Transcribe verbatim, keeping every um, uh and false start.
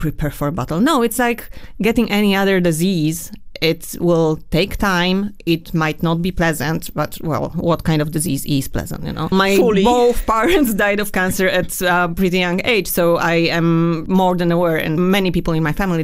prepare for a battle. No, it's like getting any other disease. It will take time. It might not be pleasant, but well, what kind of disease is pleasant, you know? My Fully. both parents died of cancer at a pretty young age, so I am more than aware, and many people in my family